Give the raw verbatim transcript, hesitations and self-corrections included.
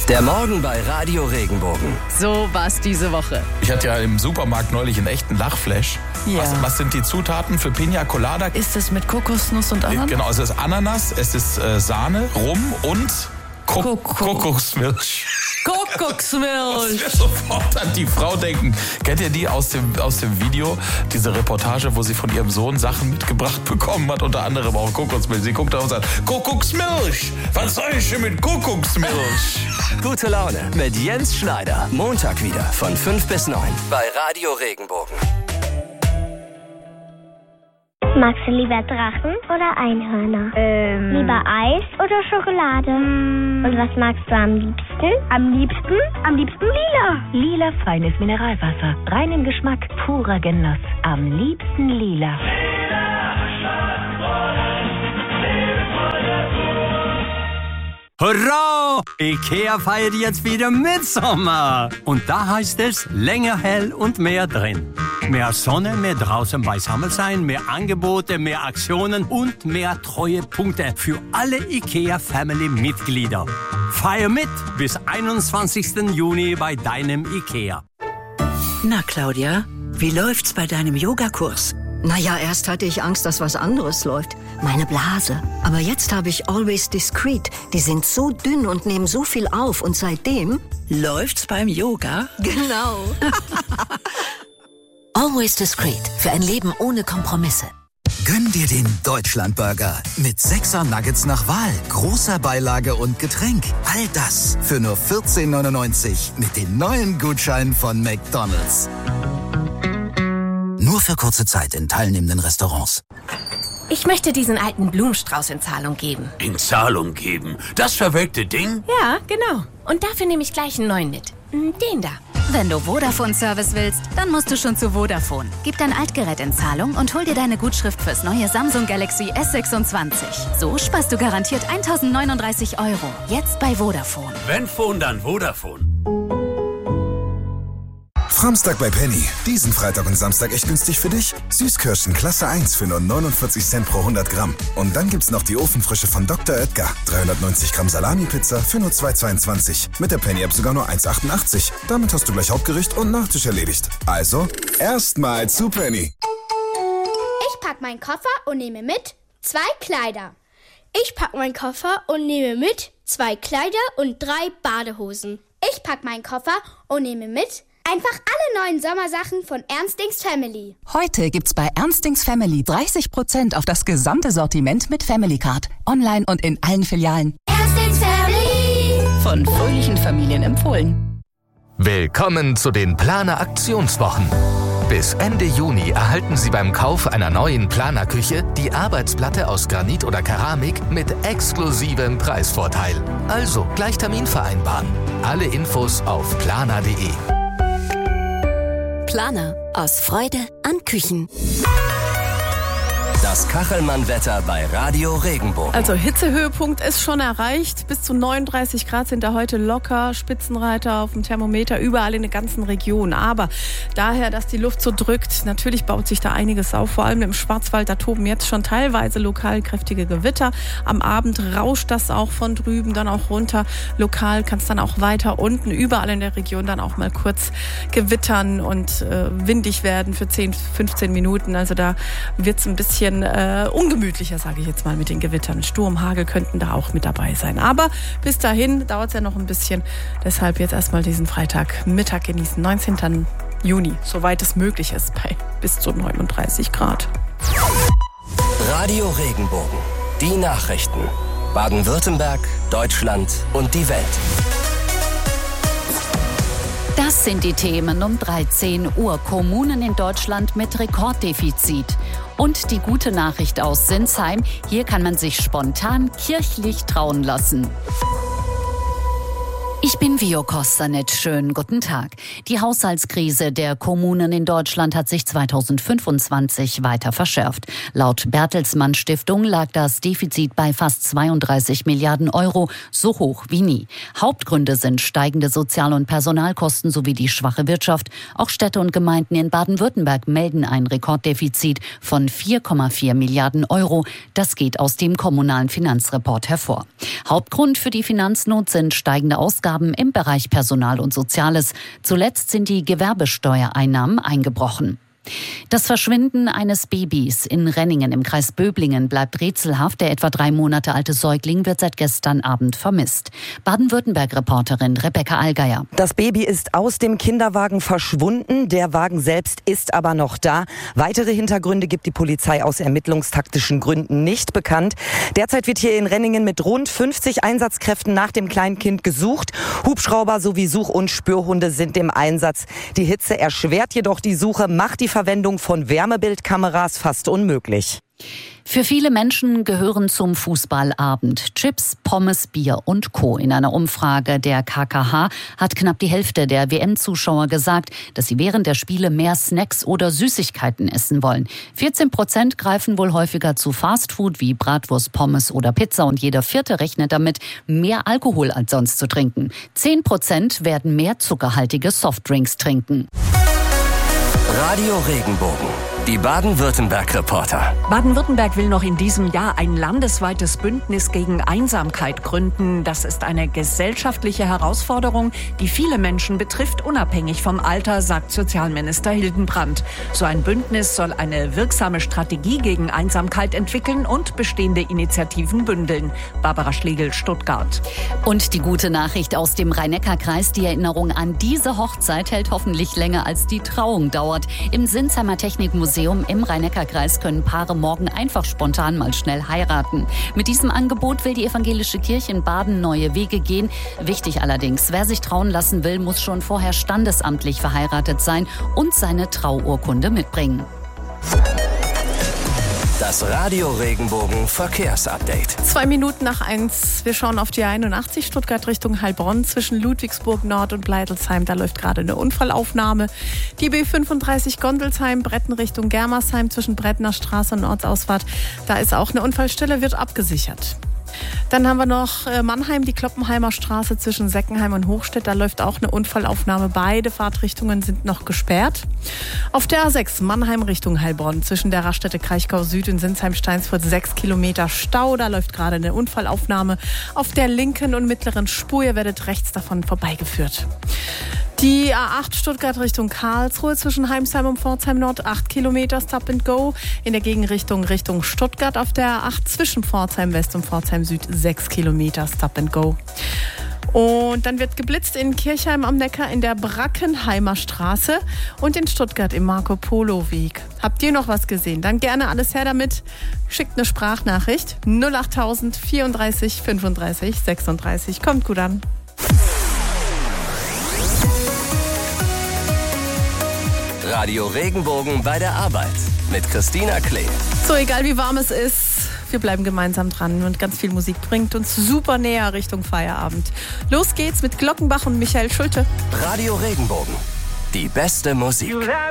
Der Morgen bei Radio Regenbogen. So war's diese Woche. Ich hatte ja im Supermarkt neulich einen echten Lachflash. Ja. Was, was sind die Zutaten für Pina Colada? Ist es mit Kokosnuss und Ananas? Genau, es ist Ananas, es ist äh, Sahne, Rum und Ko- Koko. Kokosmilch. Kokosmilch. Ich sofort an die Frau denken. Kennt ihr die aus dem, aus dem Video? Diese Reportage, wo sie von ihrem Sohn Sachen mitgebracht bekommen hat, unter anderem auch Kokosmilch. Sie guckt da und sagt, Kuckucksmilch! Was soll ich denn mit Kuckucksmilch? Gute Laune mit Jens Schneider. Montag wieder von fünf bis neun bei Radio Regenbogen. Magst du lieber Drachen oder Einhörner? Ähm. Lieber Eis oder Schokolade? Mm. Und was magst du am liebsten? Am liebsten? Am liebsten lila. Lila feines Mineralwasser. Reinen Geschmack, purer Genuss. Am liebsten lila. Hurra! Ikea feiert jetzt wieder Mitsommer. Und da heißt es länger hell und mehr drin. Mehr Sonne, mehr draußen beisammen sein, mehr Angebote, mehr Aktionen und mehr Treuepunkte für alle Ikea-Family-Mitglieder. Feier mit bis einundzwanzigsten Juni bei deinem Ikea. Na, Claudia, wie läuft's bei deinem Yogakurs? Naja, erst hatte ich Angst, dass was anderes läuft. Meine Blase. Aber jetzt habe ich Always Discreet. Die sind so dünn und nehmen so viel auf. Und seitdem... Läuft's beim Yoga? Genau. Always Discreet. Für ein Leben ohne Kompromisse. Gönn dir den Deutschlandburger mit sechser Nuggets nach Wahl, großer Beilage und Getränk. All das für nur vierzehn neunundneunzig mit den neuen Gutscheinen von McDonald's. Nur für kurze Zeit in teilnehmenden Restaurants. Ich möchte diesen alten Blumenstrauß in Zahlung geben. In Zahlung geben? Das verwelkte Ding? Ja, genau. Und dafür nehme ich gleich einen neuen mit. Den da. Wenn du Vodafone-Service willst, dann musst du schon zu Vodafone. Gib dein Altgerät in Zahlung und hol dir deine Gutschrift fürs neue Samsung Galaxy S sechsundzwanzig. So sparst du garantiert eintausendneununddreißig Euro. Jetzt bei Vodafone. Wenn Phone, dann Vodafone. Samstag bei Penny. Diesen Freitag und Samstag echt günstig für dich. Süßkirschen Klasse eins für nur neunundvierzig Cent pro hundert Gramm. Und dann gibt's noch die Ofenfrische von Doktor Oetker. dreihundertneunzig Gramm Salami-Pizza für nur zwei Euro zweiundzwanzig. Mit der Penny-App sogar nur eins Euro achtundachtzig. Damit hast du gleich Hauptgericht und Nachtisch erledigt. Also, erstmal zu Penny. Ich pack meinen Koffer und nehme mit zwei Kleider. Ich pack meinen Koffer und nehme mit zwei Kleider und drei Badehosen. Ich pack meinen Koffer und nehme mit einfach alle neuen Sommersachen von Ernstings Family. Heute gibt's bei Ernstings Family dreißig Prozent auf das gesamte Sortiment mit Family Card. Online und in allen Filialen. Ernstings Family. Von fröhlichen Familien empfohlen. Willkommen zu den Planer-Aktionswochen. Bis Ende Juni erhalten Sie beim Kauf einer neuen Planerküche die Arbeitsplatte aus Granit oder Keramik mit exklusivem Preisvorteil. Also gleich Termin vereinbaren. Alle Infos auf planer punkt de. Planer. Aus Freude an Küchen. Das Kachelmann-Wetter bei Radio Regenbogen. Also Hitzehöhepunkt ist schon erreicht. Bis zu neununddreißig Grad sind da heute locker. Spitzenreiter auf dem Thermometer überall in der ganzen Region. Aber daher, dass die Luft so drückt, natürlich baut sich da einiges auf. Vor allem im Schwarzwald, da toben jetzt schon teilweise lokal kräftige Gewitter. Am Abend rauscht das auch von drüben dann auch runter. Lokal kann es dann auch weiter unten, überall in der Region dann auch mal kurz gewittern und äh, windig werden für zehn, fünfzehn Minuten. Also da wird es ein bisschen Äh, ungemütlicher, sage ich jetzt mal, mit den Gewittern. Sturm, Hagel könnten da auch mit dabei sein. Aber bis dahin dauert es ja noch ein bisschen. Deshalb jetzt erstmal diesen Freitagmittag genießen. neunzehnten Juni, soweit es möglich ist, bei bis zu neununddreißig Grad. Radio Regenbogen. Die Nachrichten. Baden-Württemberg, Deutschland und die Welt. Das sind die Themen um dreizehn Uhr. Kommunen in Deutschland mit Rekorddefizit. Und die gute Nachricht aus Sinsheim, hier kann man sich spontan kirchlich trauen lassen. Ich bin Vio Kostanet. Schönen guten Tag. Die Haushaltskrise der Kommunen in Deutschland hat sich zweitausendfünfundzwanzig weiter verschärft. Laut Bertelsmann Stiftung lag das Defizit bei fast zweiunddreißig Milliarden Euro, so hoch wie nie. Hauptgründe sind steigende Sozial- und Personalkosten sowie die schwache Wirtschaft. Auch Städte und Gemeinden in Baden-Württemberg melden ein Rekorddefizit von vier Komma vier Milliarden Euro. Das geht aus dem kommunalen Finanzreport hervor. Hauptgrund für die Finanznot sind steigende Ausgaben Ausgaben im Bereich Personal und Soziales. Zuletzt sind die Gewerbesteuereinnahmen eingebrochen. Das Verschwinden eines Babys in Renningen im Kreis Böblingen bleibt rätselhaft. Der etwa drei Monate alte Säugling wird seit gestern Abend vermisst. Baden-Württemberg-Reporterin Rebecca Allgeier. Das Baby ist aus dem Kinderwagen verschwunden. Der Wagen selbst ist aber noch da. Weitere Hintergründe gibt die Polizei aus ermittlungstaktischen Gründen nicht bekannt. Derzeit wird hier in Renningen mit rund fünfzig Einsatzkräften nach dem Kleinkind gesucht. Hubschrauber sowie Such- und Spürhunde sind im Einsatz. Die Hitze erschwert jedoch die Suche, macht die Verwendung von Wärmebildkameras fast unmöglich. Für viele Menschen gehören zum Fußballabend Chips, Pommes, Bier und Co. In einer Umfrage der K K H hat knapp die Hälfte der W M-Zuschauer gesagt, dass sie während der Spiele mehr Snacks oder Süßigkeiten essen wollen. vierzehn Prozent greifen wohl häufiger zu Fastfood wie Bratwurst, Pommes oder Pizza und jeder Vierte rechnet damit, mehr Alkohol als sonst zu trinken. zehn Prozent werden mehr zuckerhaltige Softdrinks trinken. Radio Regenbogen, die Baden-Württemberg-Reporter. Baden-Württemberg will noch in diesem Jahr ein landesweites Bündnis gegen Einsamkeit gründen. Das ist eine gesellschaftliche Herausforderung, die viele Menschen betrifft, unabhängig vom Alter, sagt Sozialminister Hildenbrand. So ein Bündnis soll eine wirksame Strategie gegen Einsamkeit entwickeln und bestehende Initiativen bündeln. Barbara Schlegel, Stuttgart. Und die gute Nachricht aus dem Rhein-Neckar-Kreis, die Erinnerung an diese Hochzeit hält hoffentlich länger als die Trauung dauert. Im Sinsheimer Technikmuseum im Rhein-Neckar-Kreis können Paare morgen einfach spontan mal schnell heiraten. Mit diesem Angebot will die evangelische Kirche in Baden neue Wege gehen. Wichtig allerdings, wer sich trauen lassen will, muss schon vorher standesamtlich verheiratet sein und seine Trauurkunde mitbringen. Das Radio Regenbogen Verkehrsupdate. Zwei Minuten nach eins. Wir schauen auf die einundachtzig Stuttgart Richtung Heilbronn zwischen Ludwigsburg Nord und Bleidelsheim. Da läuft gerade eine Unfallaufnahme. Die B fünfunddreißig Gondelsheim, Bretten Richtung Germersheim zwischen Brettner Straße und Ortsausfahrt. Da ist auch eine Unfallstelle, wird abgesichert. Dann haben wir noch Mannheim, die Kloppenheimer Straße zwischen Seckenheim und Hochstedt. Da läuft auch eine Unfallaufnahme. Beide Fahrtrichtungen sind noch gesperrt. Auf der A sechs Mannheim Richtung Heilbronn zwischen der Raststätte Kraichgau Süd und Sinsheim-Steinsfurt sechs Kilometer Stau. Da läuft gerade eine Unfallaufnahme. Auf der linken und mittleren Spur, ihr werdet rechts davon vorbeigeführt. Die A acht Stuttgart Richtung Karlsruhe zwischen Heimsheim und Pforzheim Nord acht Kilometer Stop and Go. In der Gegenrichtung Richtung Stuttgart auf der A acht zwischen Pforzheim West und Pforzheim Süd sechs Kilometer Stop and Go. Und dann wird geblitzt in Kirchheim am Neckar in der Brackenheimer Straße und in Stuttgart im Marco-Polo-Weg. Habt ihr noch was gesehen? Dann gerne alles her damit. Schickt eine Sprachnachricht null achttausend vierunddreißig fünfunddreißig sechsunddreißig. Kommt gut an. Radio Regenbogen bei der Arbeit mit Christina Klee. So, egal wie warm es ist, wir bleiben gemeinsam dran und ganz viel Musik bringt uns super näher Richtung Feierabend. Los geht's mit Glockenbach und Michael Schulte. Radio Regenbogen, die beste Musik.